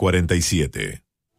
1947.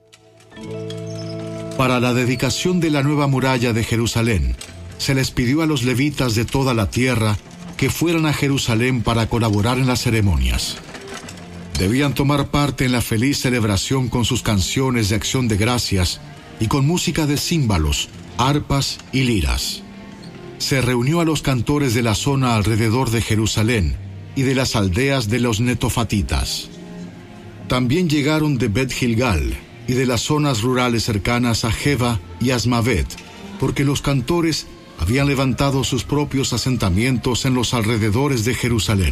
Para la dedicación de la nueva muralla de Jerusalén, se les pidió a los levitas de toda la tierra que fueran a Jerusalén para colaborar en las ceremonias. Debían tomar parte en la feliz celebración con sus canciones de acción de gracias y con música de címbalos, arpas y liras. Se reunió a los cantores de la zona alrededor de Jerusalén y de las aldeas de los netofatitas. También llegaron de Bet Gilgal y de las zonas rurales cercanas a Jeba y Asmavet, porque los cantores habían levantado sus propios asentamientos en los alrededores de Jerusalén.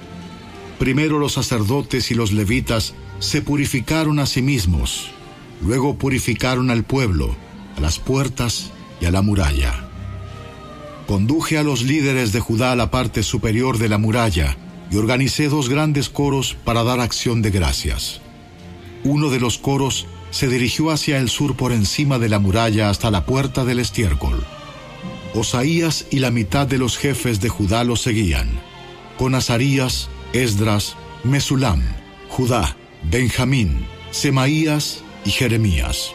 Primero los sacerdotes y los levitas se purificaron a sí mismos, luego purificaron al pueblo, a las puertas y a la muralla. Conduje a los líderes de Judá a la parte superior de la muralla y organicé 2 grandes coros para dar acción de gracias. Uno de los coros se dirigió hacia el sur por encima de la muralla hasta la puerta del estiércol. Osaías y la mitad de los jefes de Judá lo seguían, con Azarías, Esdras, Mesulam, Judá, Benjamín, Semaías y Jeremías.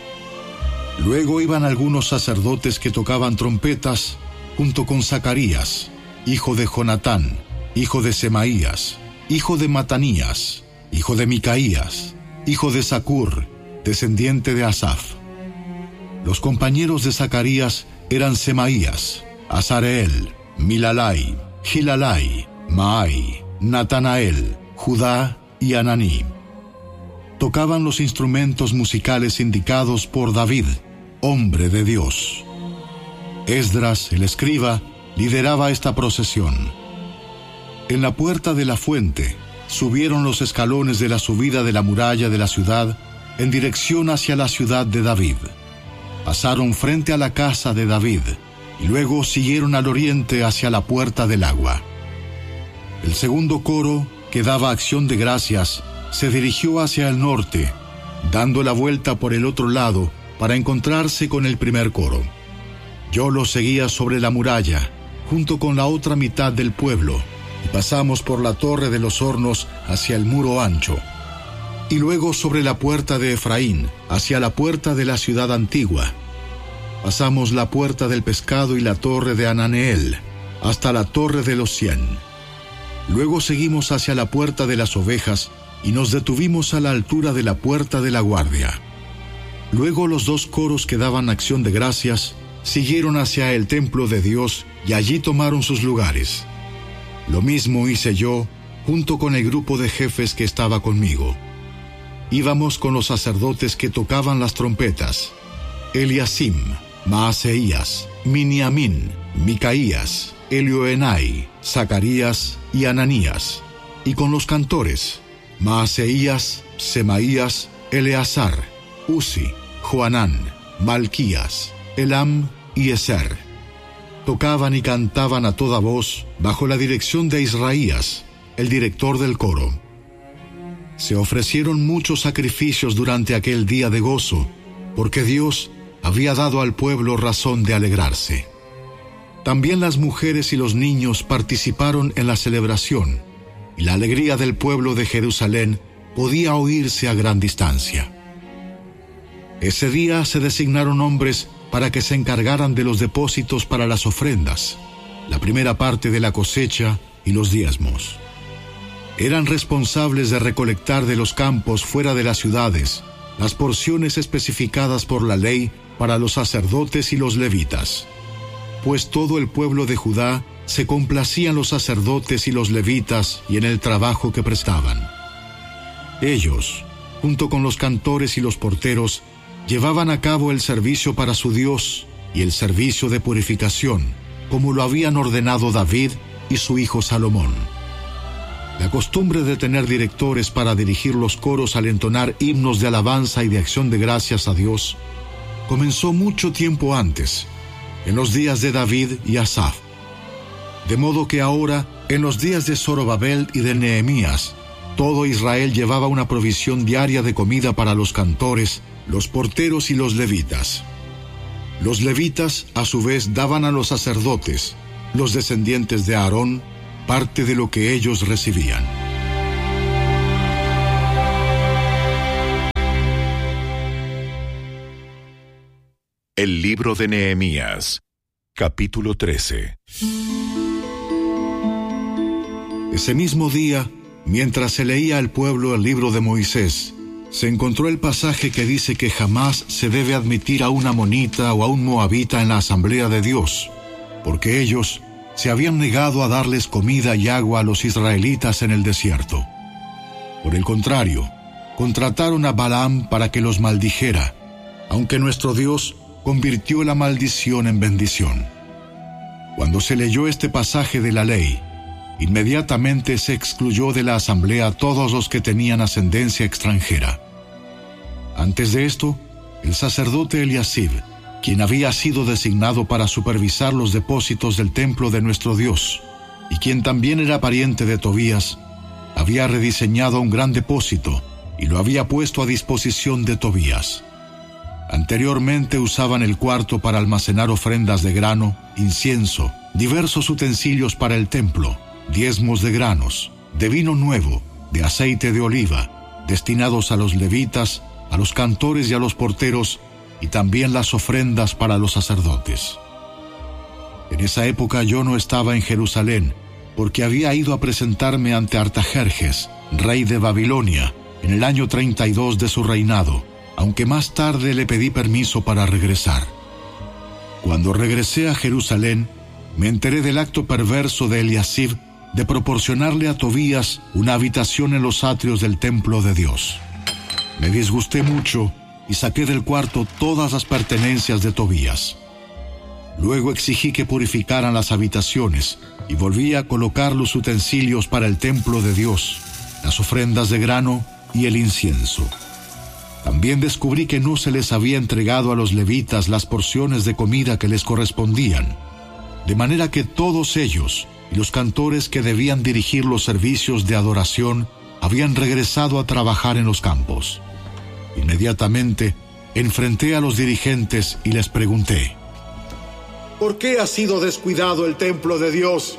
Luego iban algunos sacerdotes que tocaban trompetas, junto con Zacarías, hijo de Jonatán, hijo de Semaías, hijo de Matanías, hijo de Micaías, hijo de Zacur, descendiente de Asaf. Los compañeros de Zacarías eran Semaías, Azareel, Milalai, Gilalai, Maai, Natanael, Judá y Ananí. Tocaban los instrumentos musicales indicados por David, hombre de Dios. Esdras, el escriba, lideraba esta procesión. En la puerta de la fuente subieron los escalones de la subida de la muralla de la ciudad en dirección hacia la ciudad de David. Pasaron frente a la casa de David y luego siguieron al oriente hacia la puerta del agua. El segundo coro, que daba acción de gracias, se dirigió hacia el norte, dando la vuelta por el otro lado para encontrarse con el primer coro. Yo lo seguía sobre la muralla, junto con la otra mitad del pueblo, y pasamos por la torre de los hornos hacia el muro ancho, y luego sobre la puerta de Efraín, hacia la puerta de la ciudad antigua. Pasamos la puerta del pescado y la torre de Ananeel, hasta la torre de los 100. Luego seguimos hacia la puerta de las ovejas, y nos detuvimos a la altura de la puerta de la guardia. Luego los 2 coros que daban acción de gracias siguieron hacia el templo de Dios y allí tomaron sus lugares. Lo mismo hice yo, junto con el grupo de jefes que estaba conmigo. Íbamos con los sacerdotes que tocaban las trompetas: Eliasim, Maaseías, Miniamín, Micaías, Elioenai, Zacarías y Ananías, y con los cantores: Maaseías, Semaías, Eleazar, Uzi, Joanán, Malquías, Elam y Eser. Tocaban y cantaban a toda voz bajo la dirección de Israías, el director del coro. Se ofrecieron muchos sacrificios durante aquel día de gozo, porque Dios había dado al pueblo razón de alegrarse. También las mujeres y los niños participaron en la celebración, y la alegría del pueblo de Jerusalén podía oírse a gran distancia. Ese día se designaron hombres para que se encargaran de los depósitos para las ofrendas, la primera parte de la cosecha y los diezmos. Eran responsables de recolectar de los campos fuera de las ciudades las porciones especificadas por la ley para los sacerdotes y los levitas, pues todo el pueblo de Judá se complacía en los sacerdotes y los levitas y en el trabajo que prestaban. Ellos, junto con los cantores y los porteros, llevaban a cabo el servicio para su Dios y el servicio de purificación, como lo habían ordenado David y su hijo Salomón. La costumbre de tener directores para dirigir los coros al entonar himnos de alabanza y de acción de gracias a Dios comenzó mucho tiempo antes, en los días de David y Asaf. De modo que ahora, en los días de Zorobabel y de Nehemías, todo Israel llevaba una provisión diaria de comida para los cantores, los porteros y los levitas. Los levitas, a su vez, daban a los sacerdotes, los descendientes de Aarón, parte de lo que ellos recibían. El libro de Nehemías, capítulo 13. Ese mismo día, mientras se leía al pueblo el libro de Moisés, se encontró el pasaje que dice que jamás se debe admitir a un amonita o a un moabita en la asamblea de Dios, porque ellos se habían negado a darles comida y agua a los israelitas en el desierto. Por el contrario, contrataron a Balaam para que los maldijera, aunque nuestro Dios convirtió la maldición en bendición. Cuando se leyó este pasaje de la ley, inmediatamente se excluyó de la asamblea a todos los que tenían ascendencia extranjera. Antes de esto, el sacerdote Eliasib, quien había sido designado para supervisar los depósitos del templo de nuestro Dios, y quien también era pariente de Tobías, había rediseñado un gran depósito y lo había puesto a disposición de Tobías. Anteriormente usaban el cuarto para almacenar ofrendas de grano, incienso, diversos utensilios para el templo, diezmos de granos, de vino nuevo, de aceite de oliva, destinados a los levitas, a los cantores y a los porteros, y también las ofrendas para los sacerdotes. En esa época yo no estaba en Jerusalén, porque había ido a presentarme ante Artajerjes, rey de Babilonia, en el año 32 de su reinado, aunque más tarde le pedí permiso para regresar. Cuando regresé a Jerusalén, me enteré del acto perverso de Eliasib de proporcionarle a Tobías una habitación en los atrios del templo de Dios. Me disgusté mucho y saqué del cuarto todas las pertenencias de Tobías. Luego exigí que purificaran las habitaciones y volví a colocar los utensilios para el templo de Dios, las ofrendas de grano y el incienso. También descubrí que no se les había entregado a los levitas las porciones de comida que les correspondían, de manera que todos ellos y los cantores que debían dirigir los servicios de adoración habían regresado a trabajar en los campos. Inmediatamente enfrenté a los dirigentes y les pregunté: ¿por qué ha sido descuidado el templo de Dios?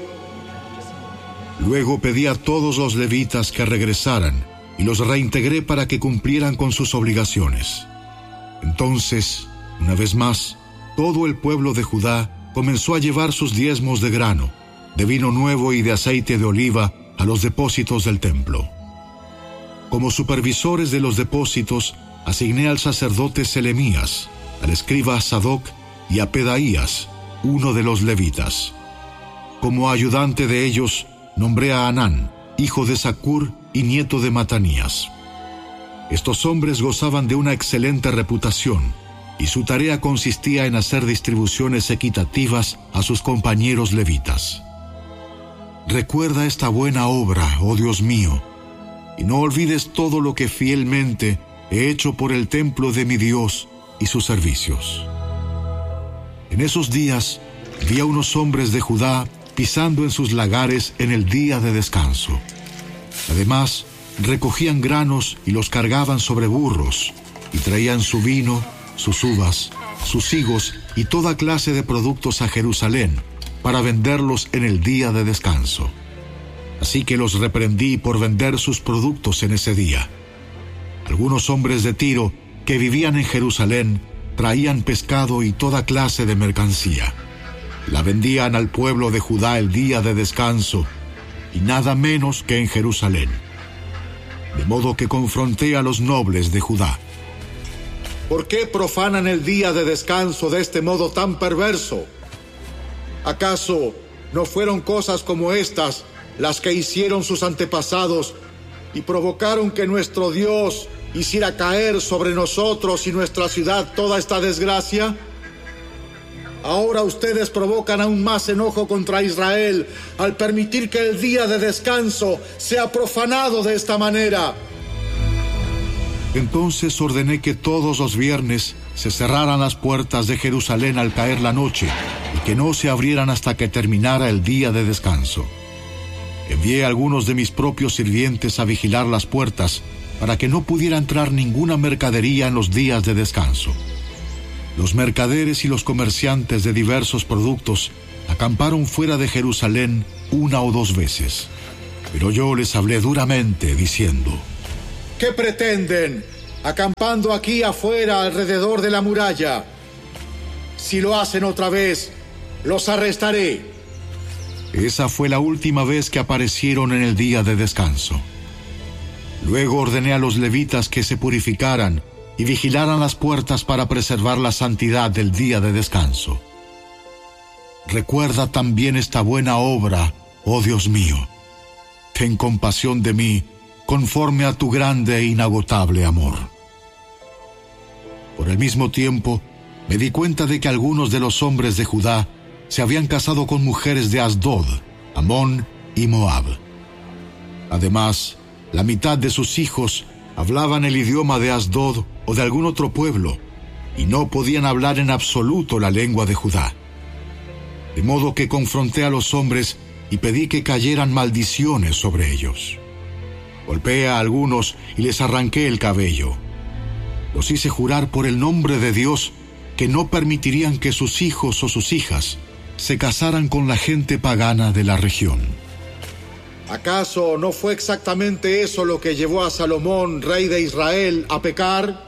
Luego pedí a todos los levitas que regresaran y los reintegré para que cumplieran con sus obligaciones. Entonces, una vez más, todo el pueblo de Judá comenzó a llevar sus diezmos de grano, de vino nuevo y de aceite de oliva a los depósitos del templo. Como supervisores de los depósitos, asigné al sacerdote Selemías, al escriba Sadoc y a Pedaías, uno de los levitas. Como ayudante de ellos, nombré a Anán, hijo de Zacur y nieto de Matanías. Estos hombres gozaban de una excelente reputación, y su tarea consistía en hacer distribuciones equitativas a sus compañeros levitas. Recuerda esta buena obra, oh Dios mío, y no olvides todo lo que fielmente he hecho por el templo de mi Dios y sus servicios. En esos días vi a unos hombres de Judá pisando en sus lagares en el día de descanso. Además, recogían granos y los cargaban sobre burros, y traían su vino, sus uvas, sus higos y toda clase de productos a Jerusalén para venderlos en el día de descanso. Así que los reprendí por vender sus productos en ese día. Algunos hombres de Tiro que vivían en Jerusalén traían pescado y toda clase de mercancía. La vendían al pueblo de Judá el día de descanso, y nada menos que en Jerusalén. De modo que confronté a los nobles de Judá. ¿Por qué profanan el día de descanso de este modo tan perverso? ¿Acaso no fueron cosas como estas las que hicieron sus antepasados y provocaron que nuestro Dios hiciera caer sobre nosotros y nuestra ciudad toda esta desgracia? Ahora ustedes provocan aún más enojo contra Israel al permitir que el día de descanso sea profanado de esta manera. Entonces ordené que todos los viernes se cerraran las puertas de Jerusalén al caer la noche y que no se abrieran hasta que terminara el día de descanso. Envié a algunos de mis propios sirvientes a vigilar las puertas para que no pudiera entrar ninguna mercadería en los días de descanso. Los mercaderes y los comerciantes de diversos productos acamparon fuera de Jerusalén 1 o 2 veces. Pero yo les hablé duramente, diciendo: ¿qué pretenden, acampando aquí afuera alrededor de la muralla? Si lo hacen otra vez, los arrestaré. Esa fue la última vez que aparecieron en el día de descanso. Luego ordené a los levitas que se purificaran y vigilaran las puertas para preservar la santidad del día de descanso. Recuerda también esta buena obra, oh Dios mío. Ten compasión de mí, conforme a tu grande e inagotable amor. Por el mismo tiempo, me di cuenta de que algunos de los hombres de Judá se habían casado con mujeres de Asdod, Amón y Moab. Además, la mitad de sus hijos hablaban el idioma de Asdod o de algún otro pueblo, y no podían hablar en absoluto la lengua de Judá. De modo que confronté a los hombres y pedí que cayeran maldiciones sobre ellos. Golpeé a algunos y les arranqué el cabello. Los hice jurar por el nombre de Dios que no permitirían que sus hijos o sus hijas se casaran con la gente pagana de la región. ¿Acaso no fue exactamente eso lo que llevó a Salomón, rey de Israel, a pecar?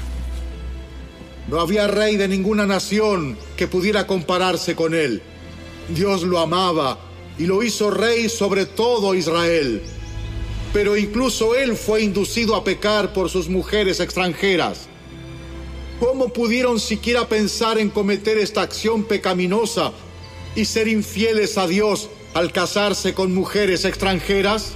No había rey de ninguna nación que pudiera compararse con él. Dios lo amaba y lo hizo rey sobre todo Israel. Pero incluso él fue inducido a pecar por sus mujeres extranjeras. ¿Cómo pudieron siquiera pensar en cometer esta acción pecaminosa y ser infieles a Dios al casarse con mujeres extranjeras?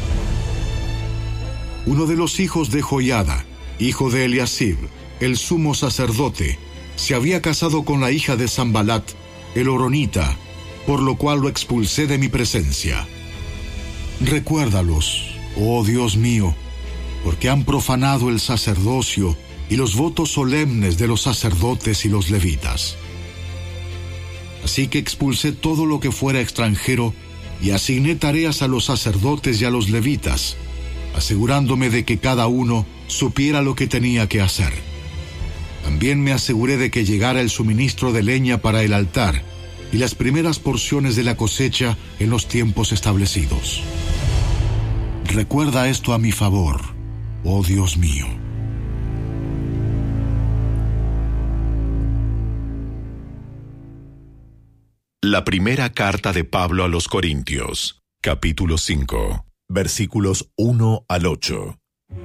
Uno de los hijos de Joiada, hijo de Eliasib, el sumo sacerdote, se había casado con la hija de Sambalat, el horonita, por lo cual lo expulsé de mi presencia. Recuérdalos, oh Dios mío, porque han profanado el sacerdocio y los votos solemnes de los sacerdotes y los levitas. Así que expulsé todo lo que fuera extranjero y asigné tareas a los sacerdotes y a los levitas, asegurándome de que cada uno supiera lo que tenía que hacer. También me aseguré de que llegara el suministro de leña para el altar y las primeras porciones de la cosecha en los tiempos establecidos. Recuerda esto a mi favor, oh Dios mío. La primera carta de Pablo a los Corintios, capítulo 5, versículos 1 al 8.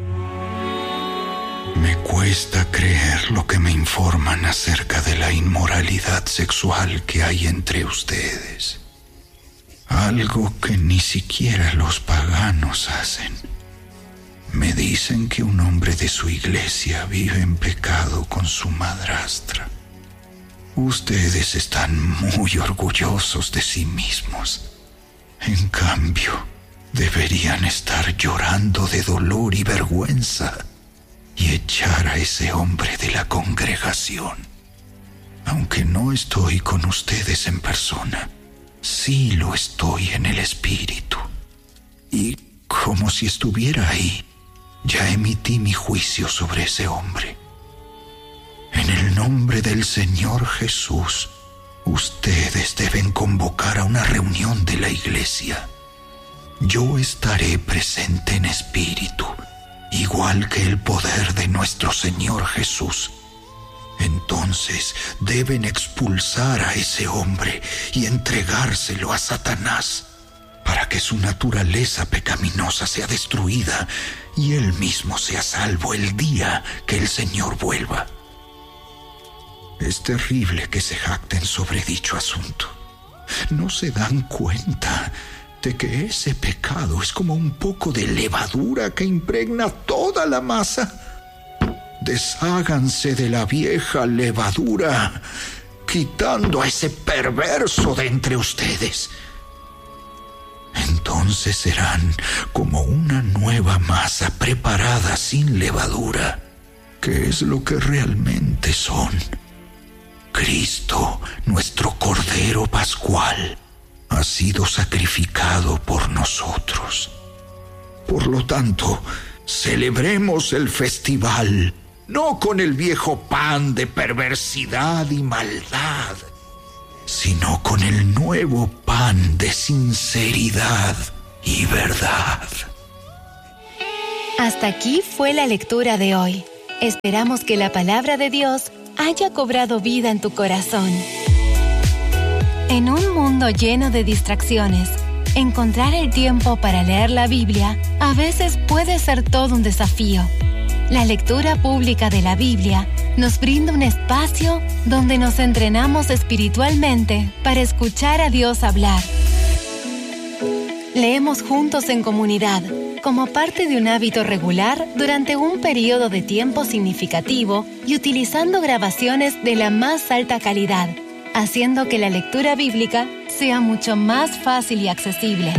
Me cuesta creer lo que me informan acerca de la inmoralidad sexual que hay entre ustedes. Algo que ni siquiera los paganos hacen. Me dicen que un hombre de su iglesia vive en pecado con su madrastra. Ustedes están muy orgullosos de sí mismos. En cambio, deberían estar llorando de dolor y vergüenza y echar a ese hombre de la congregación. Aunque no estoy con ustedes en persona, sí lo estoy en el espíritu. Y como si estuviera ahí, ya emití mi juicio sobre ese hombre. En el nombre del Señor Jesús, ustedes deben convocar a una reunión de la iglesia. Yo estaré presente en espíritu, igual que el poder de nuestro Señor Jesús. Entonces deben expulsar a ese hombre y entregárselo a Satanás, para que su naturaleza pecaminosa sea destruida y él mismo sea salvo el día que el Señor vuelva. Es terrible que se jacten sobre dicho asunto. ¿No se dan cuenta de que ese pecado es como un poco de levadura que impregna toda la masa? Desháganse de la vieja levadura, quitando a ese perverso de entre ustedes. Entonces serán como una nueva masa preparada sin levadura, que es lo que realmente son. Cristo, nuestro Cordero Pascual, ha sido sacrificado por nosotros. Por lo tanto, celebremos el festival, no con el viejo pan de perversidad y maldad, sino con el nuevo pan de sinceridad y verdad. Hasta aquí fue la lectura de hoy. Esperamos que la palabra de Dios haya cobrado vida en tu corazón. En un mundo lleno de distracciones, encontrar el tiempo para leer la Biblia a veces puede ser todo un desafío. La lectura pública de la Biblia nos brinda un espacio donde nos entrenamos espiritualmente para escuchar a Dios hablar. Leemos juntos en comunidad, como parte de un hábito regular durante un periodo de tiempo significativo y utilizando grabaciones de la más alta calidad, haciendo que la lectura bíblica sea mucho más fácil y accesible.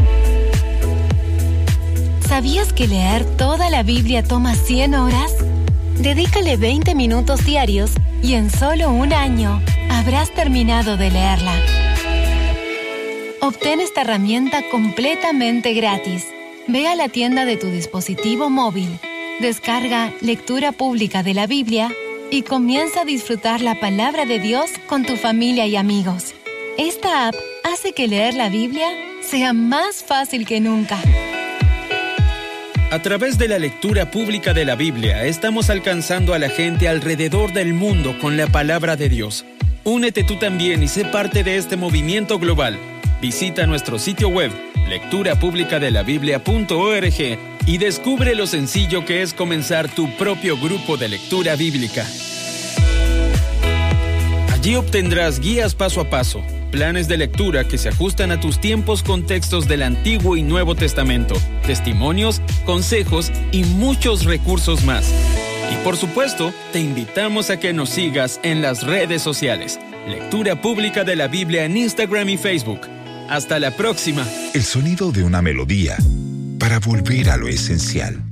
¿Sabías que leer toda la Biblia toma 100 horas? Dedícale 20 minutos diarios y en solo un año habrás terminado de leerla. Obtén esta herramienta completamente gratis. Ve a la tienda de tu dispositivo móvil, descarga Lectura Pública de la Biblia y comienza a disfrutar la palabra de Dios con tu familia y amigos. Esta app hace que leer la Biblia sea más fácil que nunca. A través de la lectura pública de la Biblia, estamos alcanzando a la gente alrededor del mundo con la palabra de Dios. Únete tú también y sé parte de este movimiento global. Visita nuestro sitio web, lecturapublicadelabiblia.org, y descubre lo sencillo que es comenzar tu propio grupo de lectura bíblica. Allí obtendrás guías paso a paso, planes de lectura que se ajustan a tus tiempos con textos del Antiguo y Nuevo Testamento, testimonios, consejos y muchos recursos más. Y por supuesto, te invitamos a que nos sigas en las redes sociales. Lectura Pública de la Biblia en Instagram y Facebook. Hasta la próxima. El sonido de una melodía para volver a lo esencial.